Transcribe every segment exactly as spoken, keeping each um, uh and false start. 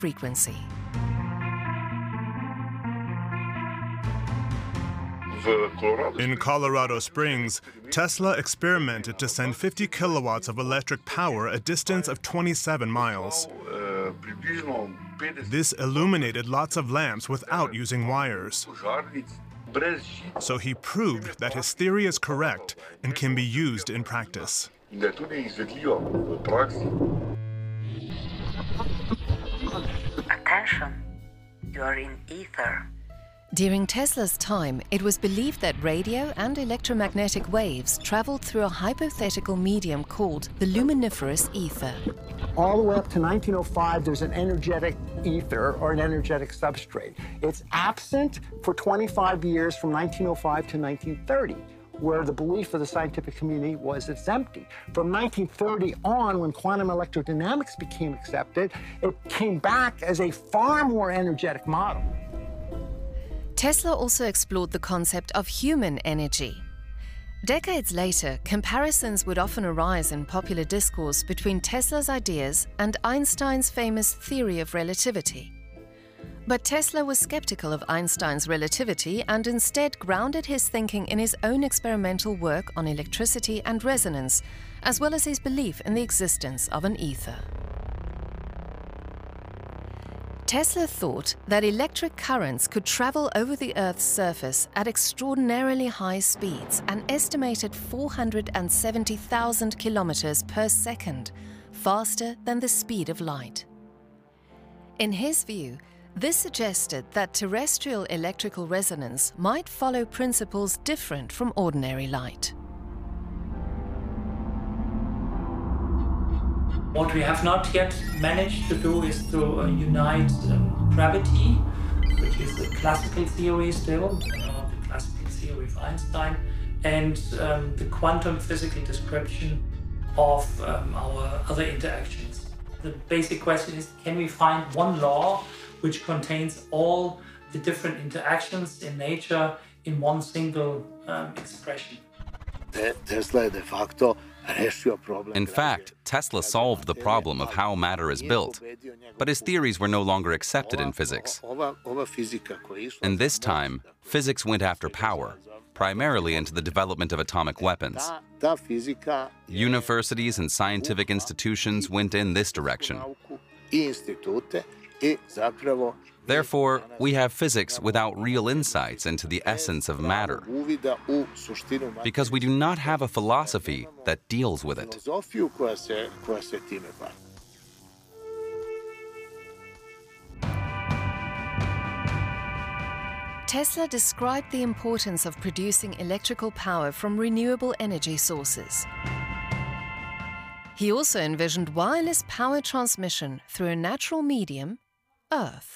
frequency. In Colorado Springs, Tesla experimented to send fifty kilowatts of electric power a distance of twenty-seven miles. This illuminated lots of lamps without using wires. So he proved that his theory is correct and can be used in practice. Attention, you are in ether. During Tesla's time, it was believed that radio and electromagnetic waves traveled through a hypothetical medium called the luminiferous ether. All the way up to nineteen oh five, there's an energetic ether or an energetic substrate. It's absent for twenty-five years from nineteen oh five to nineteen thirty, where the belief of the scientific community was it's empty. From nineteen thirty on, when quantum electrodynamics became accepted, it came back as a far more energetic model. Tesla also explored the concept of human energy. Decades later, comparisons would often arise in popular discourse between Tesla's ideas and Einstein's famous theory of relativity. But Tesla was skeptical of Einstein's relativity and instead grounded his thinking in his own experimental work on electricity and resonance, as well as his belief in the existence of an ether. Tesla thought that electric currents could travel over the Earth's surface at extraordinarily high speeds, an estimated four hundred seventy thousand kilometers per second, faster than the speed of light. In his view, this suggested that terrestrial electrical resonance might follow principles different from ordinary light. What we have not yet managed to do is to uh, unite um, gravity, which is the classical theory still, you know, the classical theory of Einstein, and um, the quantum physical description of um, our other interactions. The basic question is, can we find one law which contains all the different interactions in nature in one single um, expression? Tesla de facto In fact, Tesla solved the problem of how matter is built, but his theories were no longer accepted in physics. And this time, physics went after power, primarily into the development of atomic weapons. Universities and scientific institutions went in this direction. Therefore, we have physics without real insights into the essence of matter, because we do not have a philosophy that deals with it. Tesla described the importance of producing electrical power from renewable energy sources. He also envisioned wireless power transmission through a natural medium, Earth.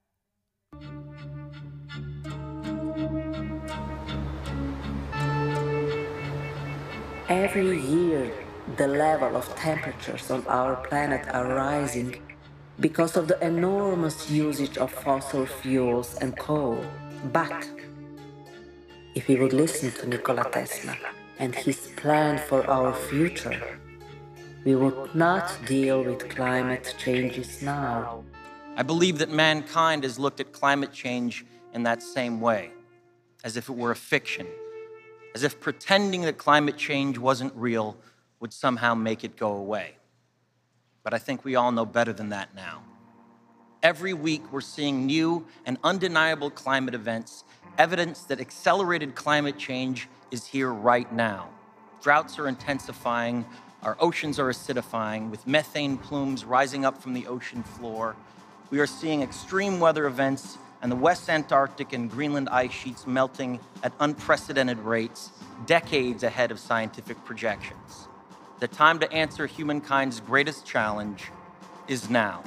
Every year, the level of temperatures on our planet are rising because of the enormous usage of fossil fuels and coal. But if we would listen to Nikola Tesla and his plan for our future, we would not deal with climate changes now. I believe that mankind has looked at climate change in that same way, as if it were a fiction, as if pretending that climate change wasn't real would somehow make it go away. But I think we all know better than that now. Every week we're seeing new and undeniable climate events, evidence that accelerated climate change is here right now. Droughts are intensifying, our oceans are acidifying, with methane plumes rising up from the ocean floor. We are seeing extreme weather events and the West Antarctic and Greenland ice sheets melting at unprecedented rates, decades ahead of scientific projections. The time to answer humankind's greatest challenge is now.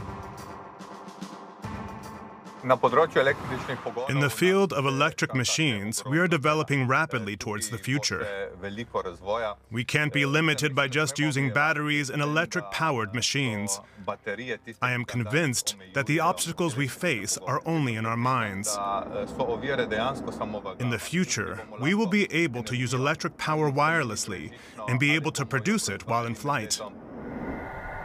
In the field of electric machines, we are developing rapidly towards the future. We can't be limited by just using batteries and electric-powered machines. I am convinced that the obstacles we face are only in our minds. In the future, we will be able to use electric power wirelessly and be able to produce it while in flight.